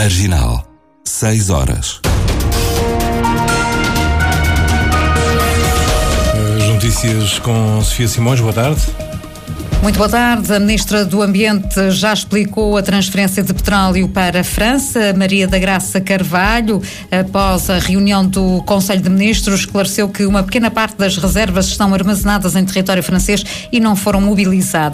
Arginal, 6 horas. As notícias com Sofia Simões, boa tarde. Muito boa tarde. A Ministra do Ambiente já explicou a transferência de petróleo para a França. Maria da Graça Carvalho, após a reunião do Conselho de Ministros, esclareceu que uma pequena parte das reservas estão armazenadas em território francês e não foram mobilizadas.